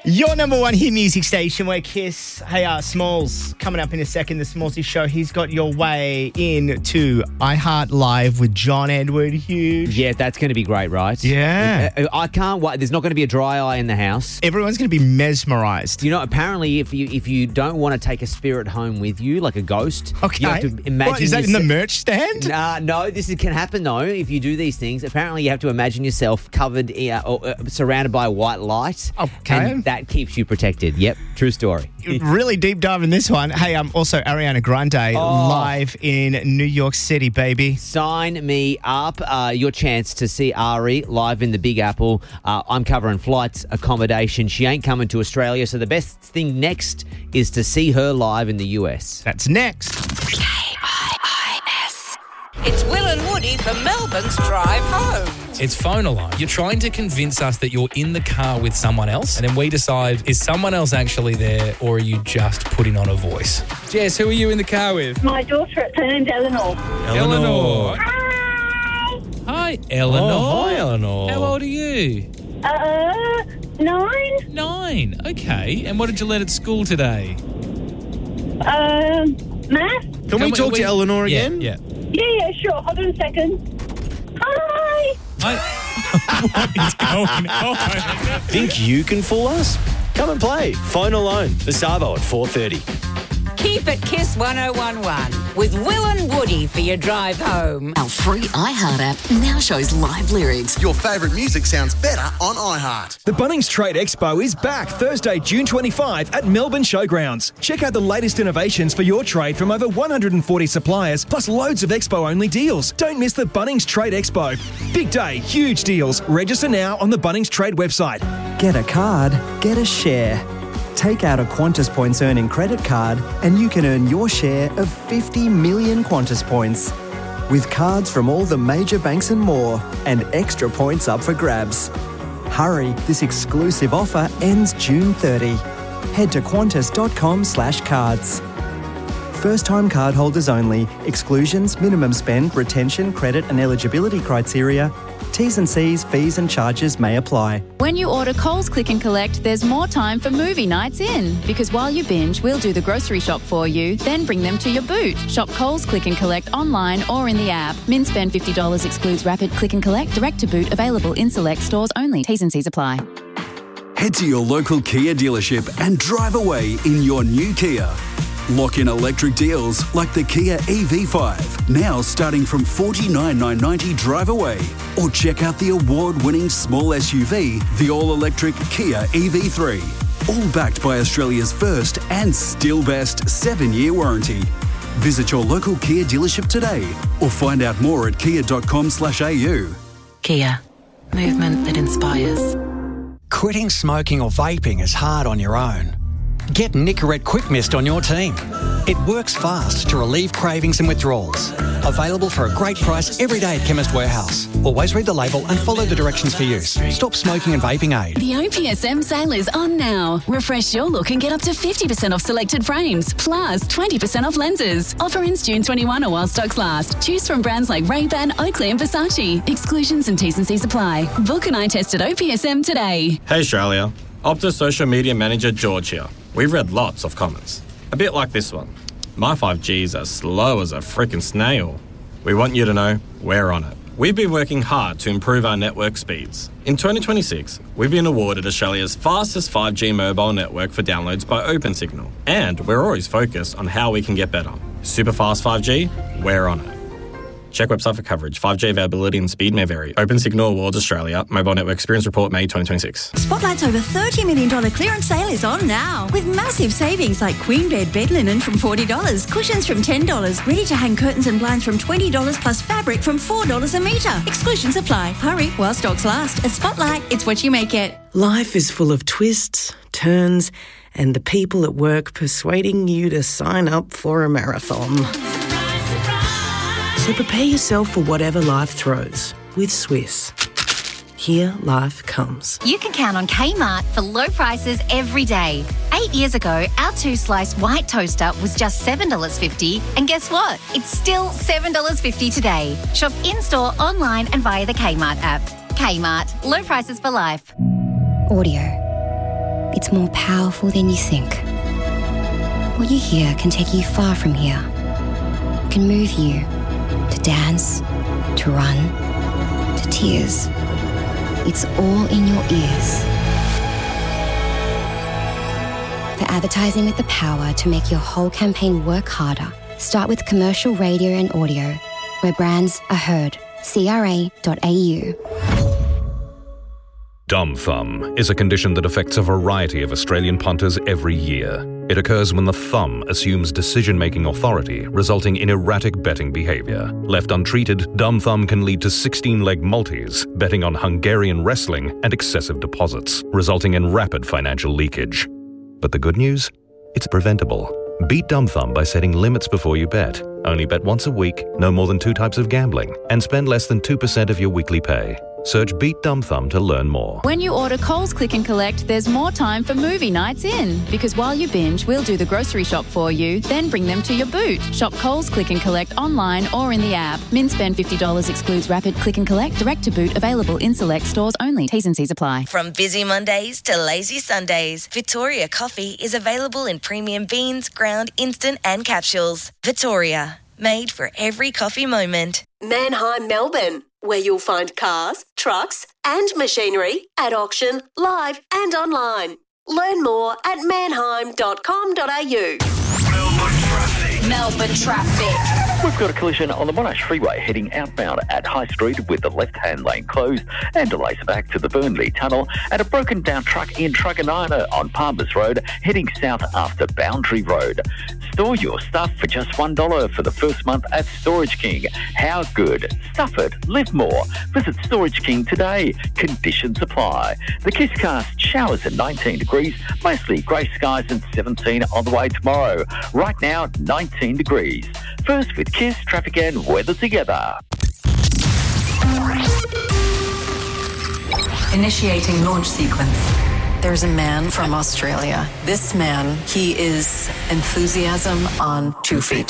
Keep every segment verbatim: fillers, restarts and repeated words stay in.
Your number one hit music station, where Kiss. Hey, uh, Smalls, coming up in a second, the Smallsy Show. He's got your way into iHeart Live with John Edward Hughes. Yeah, that's going to be great, right? Yeah. I, I can't wait. There's not going to be a dry eye in the house. Everyone's going to be mesmerised. You know, apparently, if you if you don't want to take a spirit home with you, like a ghost, okay. you have to imagine. What, is that yourself- in the merch stand? Nah, no, this is, can happen though if you do these things. Apparently, you have to imagine yourself covered, uh, or, uh, surrounded by white light. Okay. And that keeps you protected. Yep, true story. Really deep dive in this one. Hey, um, also Ariana Grande Oh. live in New York City, baby. Sign me up. Uh, your chance to see Ari live in the Big Apple. Uh, I'm covering flights, accommodation. She ain't coming to Australia, so the best thing next is to see her live in the U S. That's next. K I I S. It's Will and Woody for Melbourne's Drive Home. It's phone alarm. You're trying to convince us that you're in the car with someone else, and then we decide, is someone else actually there, or are you just putting on a voice? Jess, who are you in the car with? My daughter, her name's Eleanor. Eleanor. Hi. Hi, Eleanor. Oh, hi, Eleanor. How old are you? Uh, nine. Nine. Okay. And what did you learn at school today? Um, math. Can, we talk to Eleanor Yeah, again? Yeah. Yeah, yeah, sure. Hold on a second. Hi. I, what is going on? Think you can fool us? Come and play. Phone Alone. The Savo at four thirty. Keep it Kiss one oh one one with Will and Woody for your drive home. Our free iHeart app now shows live lyrics. Your favourite music sounds better on iHeart. The Bunnings Trade Expo is back Thursday, June twenty-fifth at Melbourne Showgrounds. Check out the latest innovations for your trade from over one hundred forty suppliers, plus loads of Expo-only deals. Don't miss the Bunnings Trade Expo. Big day, huge deals. Register now on the Bunnings Trade website. Get a card, get a share. Take out a Qantas Points earning credit card and you can earn your share of fifty million Qantas points. With cards from all the major banks and more, and extra points up for grabs. Hurry, this exclusive offer ends June thirtieth. Head to qantas.com slash cards. First-time cardholders only. Exclusions, minimum spend, retention, credit and eligibility criteria. T's and C's, fees and charges may apply. When you order Coles Click and Collect, there's more time for movie nights in. Because while you binge, we'll do the grocery shop for you, then bring them to your boot. Shop Coles Click and Collect online or in the app. Min spend fifty dollars excludes rapid click and collect, direct to boot, available in select stores only. T's and C's apply. Head to your local Kia dealership and drive away in your new Kia. Lock in electric deals like the Kia E V five, now starting from forty-nine thousand nine hundred ninety drive away. Or check out the award-winning small S U V, the all-electric Kia E V three. All backed by Australia's first and still best seven-year warranty. Visit your local Kia dealership today or find out more at kia.com slash au. Kia. Movement that inspires. Quitting smoking or vaping is hard on your own. Get Nicorette Quick Mist on your team. It works fast to relieve cravings and withdrawals. Available for a great price every day at Chemist Warehouse. Always read the label and follow the directions for use. Stop smoking and vaping aid. The O P S M sale is on now. Refresh your look and get up to fifty percent off selected frames, plus twenty percent off lenses. Offer ends June twenty-first or while stocks last. Choose from brands like Ray-Ban, Oakley and Versace. Exclusions and T's and C's apply. Book an eye test at O P S M today. Hey Australia, Optus Social Media Manager George here. We've read lots of comments. A bit like this one. My five G's are slow as a frickin' snail. We want you to know we're on it. We've been working hard to improve our network speeds. In twenty twenty-six, we've been awarded Australia's fastest five G mobile network for downloads by OpenSignal. And we're always focused on how we can get better. Super fast five G, we're on it. Check website for coverage. five G availability and speed may vary. OpenSignal Awards Australia. Mobile Network Experience Report May twenty twenty-six. Spotlight's over thirty million dollars clearance sale is on now. With massive savings like Queen Bed bed linen from forty dollars, cushions from ten dollars, ready-to-hang curtains and blinds from twenty dollars plus fabric from four dollars a metre. Exclusions apply. Hurry while stocks last. At Spotlight, it's what you make it. Life is full of twists, turns, and the people at work persuading you to sign up for a marathon. So prepare yourself for whatever life throws with Swiss. Here life comes. You can count on Kmart for low prices every day. Eight years ago, our two-slice white toaster was just seven dollars fifty, and guess what? It's still seven dollars fifty today. Shop in-store, online and via the Kmart app. Kmart, low prices for life. Audio. it's more powerful than you think. What you hear can take you far from here. It can move you to dance, to run, to tears. It's all in your ears. For advertising with the power to make your whole campaign work harder, start with commercial radio and audio, where brands are heard. C R A dot A U. Dumb thumb is a condition that affects a variety of Australian punters every year. It occurs when the thumb assumes decision-making authority, resulting in erratic betting behaviour. Left untreated, dumb thumb can lead to sixteen-leg multis, betting on Hungarian wrestling and excessive deposits, resulting in rapid financial leakage. But the good news? It's preventable. Beat dumb thumb by setting limits before you bet. Only bet once a week, no more than two types of gambling, and spend less than two percent of your weekly pay. Search Beat Dumb Thumb to learn more. When you order Coles Click and Collect, there's more time for movie nights in. Because while you binge, we'll do the grocery shop for you, then bring them to your boot. Shop Coles Click and Collect online or in the app. Min spend fifty dollars excludes rapid click and collect, direct to boot, available in select stores only. T's and C's apply. From busy Mondays to lazy Sundays, Victoria Coffee is available in premium beans, ground, instant and capsules. Victoria, made for every coffee moment. Manheim, Melbourne, where you'll find cars, trucks and machinery at auction, live and online. Learn more at manheim dot com dot a u. Melbourne traffic. We've got a collision on the Monash Freeway heading outbound at High Street with the left-hand lane closed and delays back to the Burnley Tunnel, and a broken down truck in Truganina on Palmers Road heading south after Boundary Road. Store your stuff for just one dollar for the first month at Storage King. How good? Stuff it. Live more. Visit Storage King today. Conditions apply. The Kisscast showers at nineteen degrees, mostly grey skies and seventeen on the way tomorrow. Right now, nineteen degrees. First with Kiss, traffic and weather together. Initiating launch sequence. There's a man from Australia. This man, he is enthusiasm on two feet.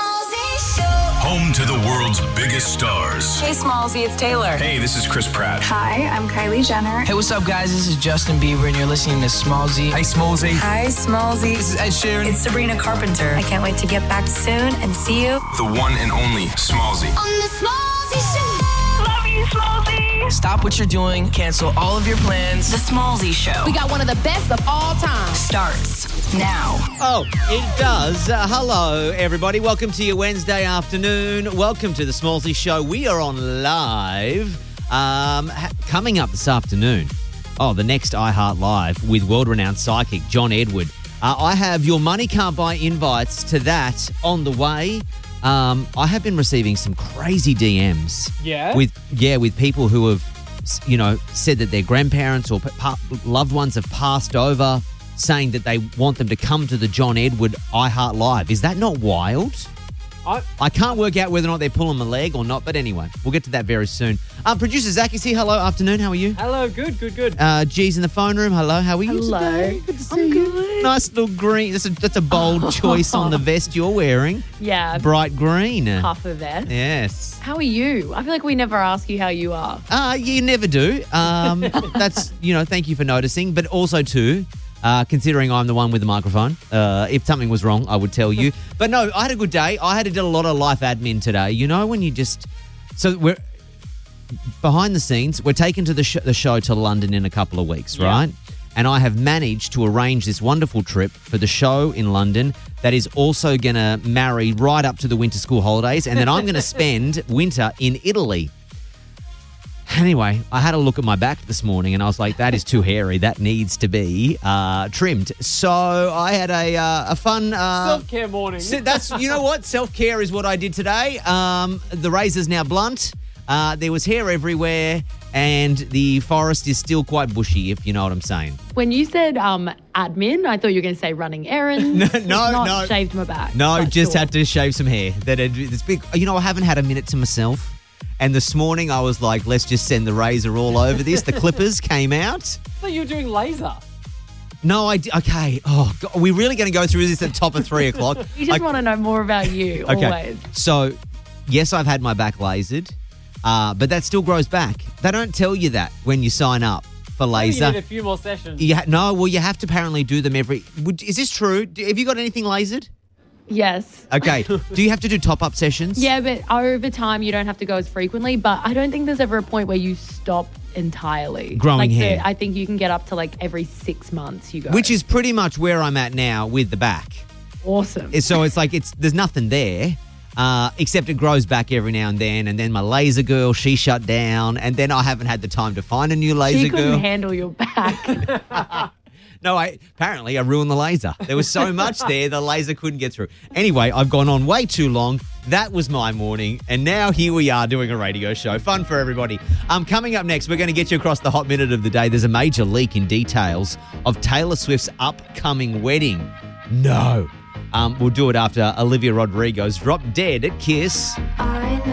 Home to the world's biggest stars. Hey, Smallsy, it's Taylor. Hey, this is Chris Pratt. Hi, I'm Kylie Jenner. Hey, what's up, guys? This is Justin Bieber, and you're listening to Smallsy. Hey, Smallsy. Hi, Smallsy. This is Ed Sheeran. It's Sabrina Carpenter. I can't wait to get back soon and see you. The one and only Smallsy. On the Smallsy Show. Love you, Smallsy. Stop what you're doing. Cancel all of your plans. The Smallsy Show. We got one of the best of all time. Starts now. Oh, it does. Uh, hello, everybody. Welcome to your Wednesday afternoon. Welcome to the Smallsy Show. We are on live. Um, ha- coming up this afternoon, oh, the next iHeart Live with world-renowned psychic John Edward. Uh, I have your Money Can't Buy invites to that on the way. Um, I have been receiving some crazy D Ms. Yeah? With yeah, with people who have, you know, said that their grandparents or pa- loved ones have passed over, saying that they want them to come to the John Edward iHeart Live. Is that not wild? I, I can't work out whether or not they're pulling my leg or not, but anyway, we'll get to that very soon. Um, Producer Zach is here. Hello, afternoon. How are you? Hello, good, good, good. Uh, G's in the phone room. Hello, how are you Hello. today? Good to see I'm you. good. Nice little green. That's a, that's a bold choice on the vest you're wearing. Yeah. Bright green. Half of that. Yes. How are you? I feel like we never ask you how you are. Uh, you never do. Um, that's, you know, thank you for noticing. But also, too, uh, considering I'm the one with the microphone, uh, if something was wrong, I would tell you. But no, I had a good day. I had to do a lot of life admin today. You know, when you just... So we're... Behind the scenes, we're taking to the, sh- the show to London in a couple of weeks, Yeah. right? And I have managed to arrange this wonderful trip for the show in London that is also going to marry right up to the winter school holidays. And then I'm going to spend winter in Italy. Anyway, I had a look at my back this morning and I was like, that is too hairy. That needs to be uh, trimmed. So I had a uh, a fun... Uh, Self-care morning. so that's, you know what? Self-care is what I did today. Um, the razor's now blunt. Uh, there was hair everywhere, and the forest is still quite bushy, if you know what I'm saying. When you said um, admin, I thought you were going to say running errands. No, It's no, not no. shaved my back. No, but just sure. had to shave some hair. That had, it's big. You know, I haven't had a minute to myself. And this morning I was like, let's just send the razor all over this. The clippers came out. I thought you were doing laser. No, I did. Okay. Oh, God, are we really going to go through this at the top of three o'clock? You just I- want to know more about you, Okay. always. So, yes, I've had my back lasered, uh, but that still grows back. They don't tell you that when you sign up for You laser. need a few more sessions. You ha- no, well, you have to apparently do them every. Would, is this true? Do- Have you got anything lasered? Yes. Okay. Do you have to do top-up sessions? Yeah, but over time you don't have to go as frequently. But I don't think there's ever a point where you stop entirely. Growing like, so hair. I think you can get up to like every six months you go. Which is pretty much where I'm at now with the back. awesome. So it's like it's there's nothing there. Uh, except it grows back every now and then, and then my laser girl, she shut down, and then I haven't had the time to find a new laser She couldn't girl. handle your back. No, I apparently I ruined the laser. There was so much there, the laser couldn't get through. Anyway, I've gone on way too long. That was my morning, and now here we are doing a radio show. Fun for everybody. Um, coming up next, we're going to get you across the hot minute of the day. There's a major leak in details of Taylor Swift's upcoming wedding. No. Um, we'll do it after Olivia Rodrigo's Drop Dead at Kiss.